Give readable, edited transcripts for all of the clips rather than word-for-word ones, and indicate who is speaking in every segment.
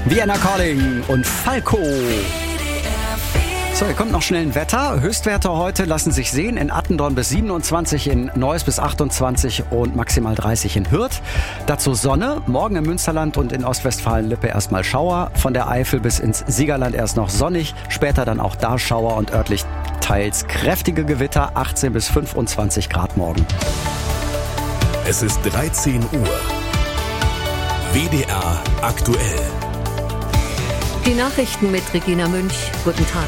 Speaker 1: Vienna Calling und Falco. So, hier kommt noch schnell ein Wetter. Höchstwerte heute lassen sich sehen. In Attendorn bis 27, in Neuss bis 28 und maximal 30 in Hürth. Dazu Sonne. Morgen im Münsterland und in Ostwestfalen-Lippe erstmal Schauer. Von der Eifel bis ins Siegerland erst noch sonnig. Später dann auch da Schauer und örtlich teils kräftige Gewitter. 18 bis 25 Grad morgen.
Speaker 2: Es ist 13 Uhr. WDR aktuell.
Speaker 3: Die Nachrichten mit Regina Münch. Guten Tag.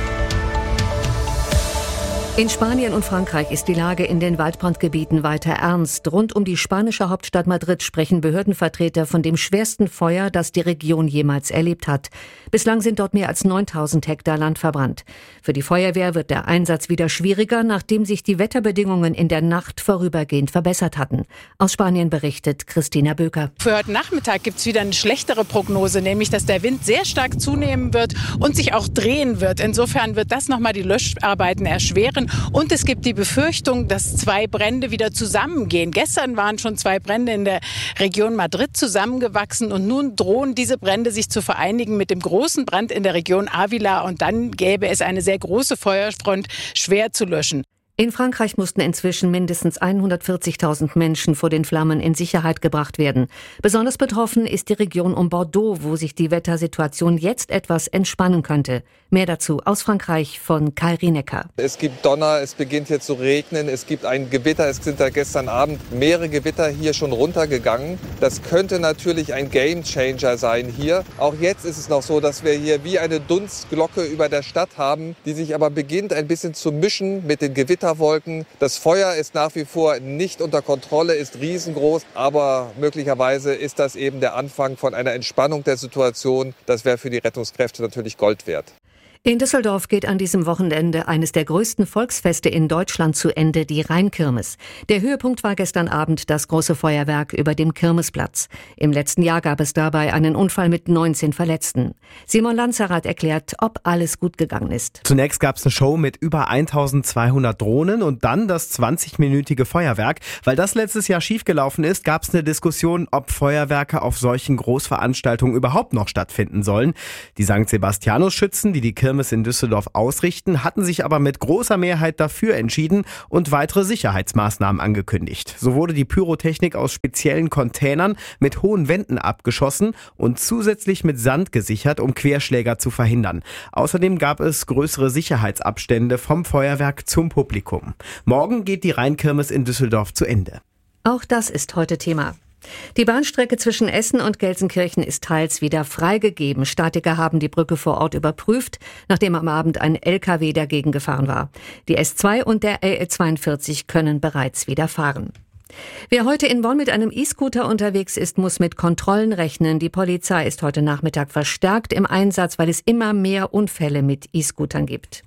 Speaker 3: In Spanien und Frankreich ist die Lage in den Waldbrandgebieten weiter ernst. Rund um die spanische Hauptstadt Madrid sprechen Behördenvertreter von dem schwersten Feuer, das die Region jemals erlebt hat. Bislang sind dort mehr als 9.000 Hektar Land verbrannt. Für die Feuerwehr wird der Einsatz wieder schwieriger, nachdem sich die Wetterbedingungen in der Nacht vorübergehend verbessert hatten. Aus Spanien berichtet Christina Böker.
Speaker 4: Für heute Nachmittag gibt es wieder eine schlechtere Prognose, nämlich dass der Wind sehr stark zunehmen wird und sich auch drehen wird. Insofern wird das nochmal die Löscharbeiten erschweren. Und es gibt die Befürchtung, dass 2 Brände wieder zusammengehen. Gestern waren schon 2 Brände in der Region Madrid zusammengewachsen und nun drohen diese Brände sich zu vereinigen mit dem großen Brand in der Region Ávila und dann gäbe es eine sehr große Feuerfront, schwer zu löschen.
Speaker 3: In Frankreich mussten inzwischen mindestens 140.000 Menschen vor den Flammen in Sicherheit gebracht werden. Besonders betroffen ist die Region um Bordeaux, wo sich die Wettersituation jetzt etwas entspannen könnte. Mehr dazu aus Frankreich von Kai Rienecker.
Speaker 5: Es gibt Donner, es beginnt hier zu regnen, es gibt ein Gewitter, es sind da gestern Abend mehrere Gewitter hier schon runtergegangen. Das könnte natürlich ein Gamechanger sein hier. Auch jetzt ist es noch so, dass wir hier wie eine Dunstglocke über der Stadt haben, die sich aber beginnt ein bisschen zu mischen mit den Gewitterwolken. Das Feuer ist nach wie vor nicht unter Kontrolle, ist riesengroß, aber möglicherweise ist das eben der Anfang von einer Entspannung der Situation. Das wäre für die Rettungskräfte natürlich Gold wert.
Speaker 3: In Düsseldorf geht an diesem Wochenende eines der größten Volksfeste in Deutschland zu Ende, die Rheinkirmes. Der Höhepunkt war gestern Abend das große Feuerwerk über dem Kirmesplatz. Im letzten Jahr gab es dabei einen Unfall mit 19 Verletzten. Simon Lanzerath erklärt, ob alles gut gegangen ist.
Speaker 6: Zunächst gab es eine Show mit über 1200 Drohnen und dann das 20-minütige Feuerwerk. Weil das letztes Jahr schiefgelaufen ist, gab es eine Diskussion, ob Feuerwerke auf solchen Großveranstaltungen überhaupt noch stattfinden sollen. Die St. Sebastianus-Schützen, die Kirmes in Düsseldorf ausrichten, hatten sich aber mit großer Mehrheit dafür entschieden und weitere Sicherheitsmaßnahmen angekündigt. So wurde die Pyrotechnik aus speziellen Containern mit hohen Wänden abgeschossen und zusätzlich mit Sand gesichert, um Querschläger zu verhindern. Außerdem gab es größere Sicherheitsabstände vom Feuerwerk zum Publikum. Morgen geht die Rheinkirmes in Düsseldorf zu Ende.
Speaker 3: Auch das ist heute Thema. Die Bahnstrecke zwischen Essen und Gelsenkirchen ist teils wieder freigegeben. Statiker haben die Brücke vor Ort überprüft, nachdem am Abend ein LKW dagegen gefahren war. Die S2 und der RL42 können bereits wieder fahren. Wer heute in Bonn mit einem E-Scooter unterwegs ist, muss mit Kontrollen rechnen. Die Polizei ist heute Nachmittag verstärkt im Einsatz, weil es immer mehr Unfälle mit E-Scootern gibt.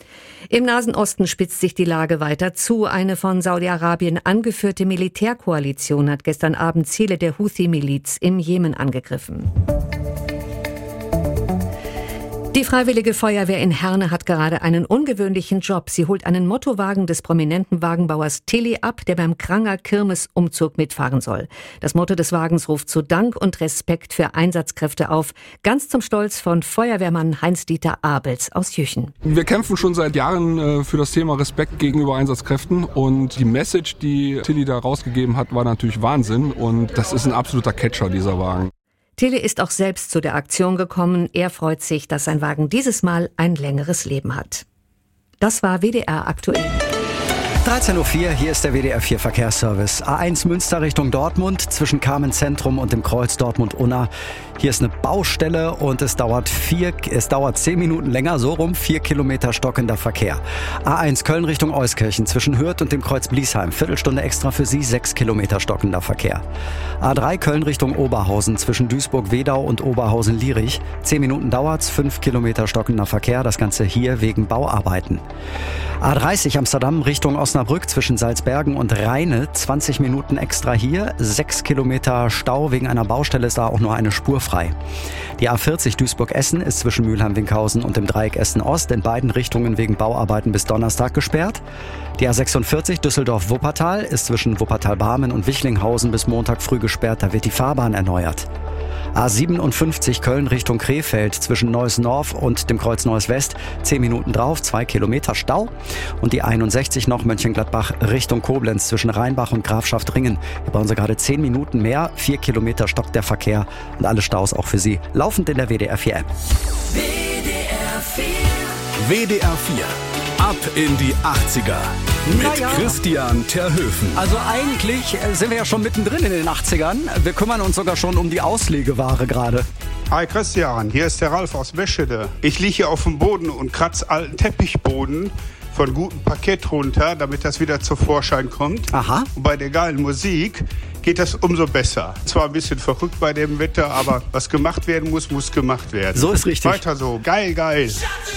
Speaker 3: Im Nahen Osten spitzt sich die Lage weiter zu. Eine von Saudi-Arabien angeführte Militärkoalition hat gestern Abend Ziele der Houthi-Miliz im Jemen angegriffen. Die Freiwillige Feuerwehr in Herne hat gerade einen ungewöhnlichen Job. Sie holt einen Mottowagen des prominenten Wagenbauers Tilly ab, der beim Kranger Kirmesumzug mitfahren soll. Das Motto des Wagens ruft zu Dank und Respekt für Einsatzkräfte auf. Ganz zum Stolz von Feuerwehrmann Heinz-Dieter Abels aus Jüchen.
Speaker 7: Wir kämpfen schon seit Jahren für das Thema Respekt gegenüber Einsatzkräften. Und die Message, die Tilly da rausgegeben hat, war natürlich Wahnsinn. Und das ist ein absoluter Catcher, dieser Wagen.
Speaker 3: Tilly ist auch selbst zu der Aktion gekommen. Er freut sich, dass sein Wagen dieses Mal ein längeres Leben hat. Das war WDR aktuell.
Speaker 1: 13.04 Uhr, hier ist der WDR 4 Verkehrsservice. A1 Münster Richtung Dortmund, zwischen Carmen Zentrum und dem Kreuz Dortmund-Unna. Hier ist eine Baustelle und es dauert 10 Minuten länger, so rum, 4 Kilometer stockender Verkehr. A1 Köln Richtung Euskirchen, zwischen Hürth und dem Kreuz Bliesheim, Viertelstunde extra für Sie, 6 Kilometer stockender Verkehr. A3 Köln Richtung Oberhausen, zwischen Duisburg-Wedau und Oberhausen-Lierich, 10 Minuten dauert's, 5 Kilometer stockender Verkehr, das Ganze hier wegen Bauarbeiten. A30 Amsterdam Richtung Osnabrück, zwischen Salzbergen und Rheine, 20 Minuten extra hier, 6 Kilometer Stau, wegen einer Baustelle ist da auch nur eine Spur frei. Die A40 Duisburg-Essen ist zwischen Mülheim-Winkhausen und dem Dreieck Essen-Ost in beiden Richtungen wegen Bauarbeiten bis Donnerstag gesperrt. Die A46 Düsseldorf-Wuppertal ist zwischen Wuppertal-Barmen und Wichlinghausen bis Montag früh gesperrt, da wird die Fahrbahn erneuert. A57 Köln Richtung Krefeld zwischen Neuss North und dem Kreuz Neuss West. 10 Minuten drauf, 2 Kilometer Stau. Und die 61 noch Mönchengladbach Richtung Koblenz zwischen Rheinbach und Grafschaft-Ringen. Hier brauchen Sie gerade 10 Minuten mehr. 4 Kilometer stockt der Verkehr und alle Staus auch für Sie laufend in der WDR 4 App.
Speaker 2: WDR 4. WDR 4. Ab in die 80er. Mit Christian Terhöfen.
Speaker 1: Also eigentlich sind wir ja schon mittendrin in den 80ern. Wir kümmern uns sogar schon um die Auslegeware gerade.
Speaker 8: Hi Christian, hier ist der Ralf aus Meschede. Ich liege hier auf dem Boden und kratze alten Teppichboden von gutem Parkett runter, damit das wieder zum Vorschein kommt.
Speaker 1: Aha.
Speaker 8: Und bei der geilen Musik geht das umso besser. Zwar ein bisschen verrückt bei dem Wetter, aber was gemacht werden muss, muss gemacht werden.
Speaker 1: So ist richtig.
Speaker 8: Weiter so. Geil, geil.